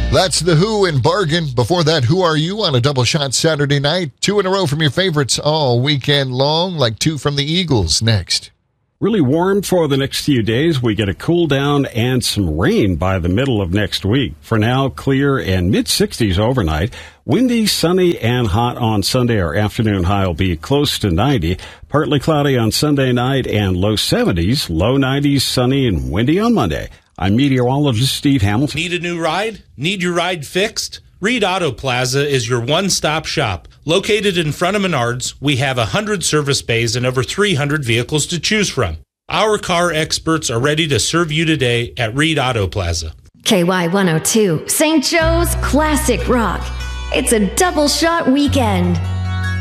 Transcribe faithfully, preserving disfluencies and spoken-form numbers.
That's The Who and Bargain. Before that, Who Are You on a double shot Saturday night. Two in a row from your favorites all weekend long, like two from the Eagles next. Really warm for the next few days. We get a cool down and some rain by the middle of next week. For now, clear and mid sixties overnight. Windy, sunny, and hot on Sunday. Our afternoon high will be close to ninety. Partly cloudy on Sunday night and low seventies. Low nineties, sunny and windy on Monday. I'm meteorologist Steve Hamilton. Need a new ride? Need your ride fixed? Reed Auto Plaza is your one-stop shop. Located in front of Menards, we have one hundred service bays and over three hundred vehicles to choose from. Our car experts are ready to serve you today at Reed Auto Plaza. K Y one oh two, Saint Joe's Classic Rock. It's a double shot weekend.